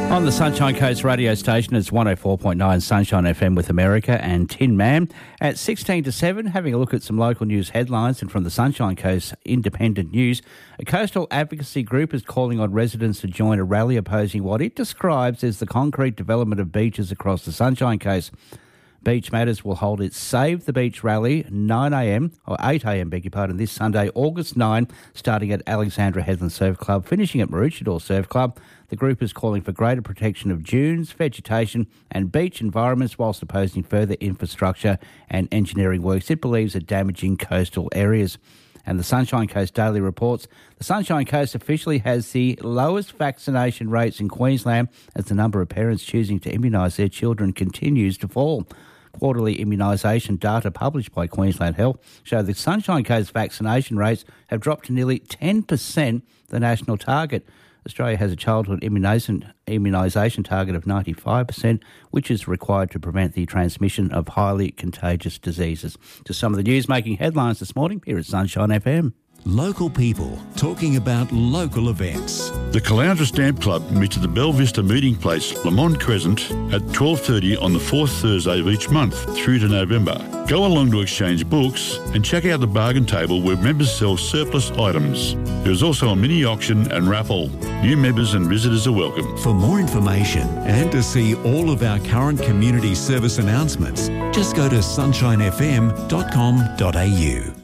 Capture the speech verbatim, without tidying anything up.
On the Sunshine Coast radio station, it's one oh four point nine Sunshine F M with America and Tin Man. At sixteen to seven, having a look at some local news headlines, and from the Sunshine Coast Independent News, a coastal advocacy group is calling on residents to join a rally opposing what it describes as the concrete development of beaches across the Sunshine Coast. Beach Matters will hold its Save the Beach rally nine a m or eight a m, beg your pardon, this Sunday, August ninth, starting at Alexandra Headland Surf Club, finishing at Maroochydore Surf Club. The group is calling for greater protection of dunes, vegetation and beach environments whilst opposing further infrastructure and engineering works it believes are damaging coastal areas. And the Sunshine Coast Daily reports the Sunshine Coast officially has the lowest vaccination rates in Queensland as the number of parents choosing to immunise their children continues to fall. Quarterly immunisation data published by Queensland Health show the Sunshine Coast vaccination rates have dropped to nearly ten percent the national target. Australia has a childhood immunisation, immunisation target of ninety-five percent, which is required to prevent the transmission of highly contagious diseases. To some of the news making headlines this morning here at Sunshine F M. Local people talking about local events. The Caloundra Stamp Club meets at the Belle Vista Meeting Place, Lamont Crescent, at twelve thirty on the fourth Thursday of each month through to November. Go along to exchange books and check out the bargain table where members sell surplus items. There is also a mini auction and raffle. New members and visitors are welcome. For more information and to see all of our current community service announcements, just go to sunshine f m dot com dot a u.